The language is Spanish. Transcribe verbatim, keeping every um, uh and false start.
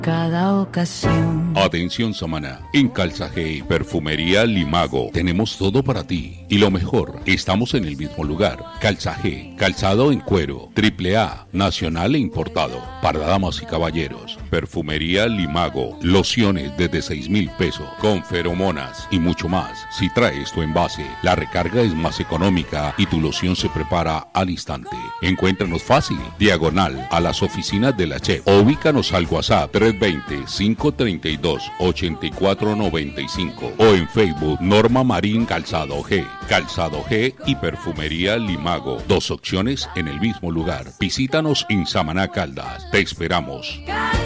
cada ocasión. Atención Samaná, en Calzaje y Perfumería Limago tenemos todo para ti y lo mejor, estamos en el mismo lugar. Calzaje, calzado en cuero, triple A, nacional e importado, para damas y caballeros. Perfumería Limago, lociones desde seis mil pesos, con feromonas y mucho más. Si traes tu envase, la recarga es más económica y tu loción se prepara al instante. Encuéntranos fácil, diagonal a las oficinas de la Chef, o ubícanos al WhatsApp tres dos cero, cinco tres dos, ocho cuatro nueve cinco o en Facebook Norma Marín Calzado G, Calzado G y Perfumería Limago, dos opciones en el mismo lugar. Visítanos en Samaná Caldas, te esperamos.